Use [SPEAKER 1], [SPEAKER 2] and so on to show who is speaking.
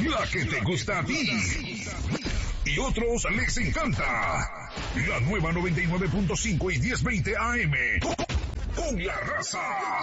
[SPEAKER 1] la que te gusta a ti. Y otros les encanta. La nueva 99.5 y 1020 AM. Con la raza.